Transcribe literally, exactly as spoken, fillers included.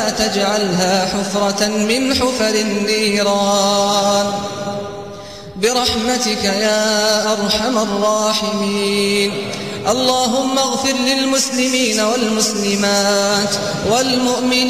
ولا تجعلها حفرة من حفر النيران برحمتك يا أرحم الراحمين. اللهم اغفر للمسلمين والمسلمات والمؤمنين